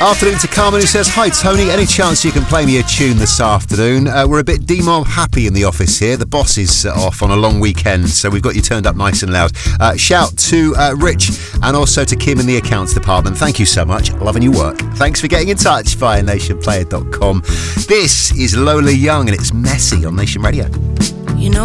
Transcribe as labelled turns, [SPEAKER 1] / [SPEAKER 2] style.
[SPEAKER 1] Afternoon to Carmen, who says, hi Tony, any chance you can play me a tune this afternoon? We're a bit demob happy in the office here. The boss is off on a long weekend, so we've got you turned up nice and loud. Shout to Rich and also to Kim in the accounts department. Thank you so much. Loving your work. Thanks for getting in touch via nationplayer.com. This is Lola Young and it's Messy on Nation Radio.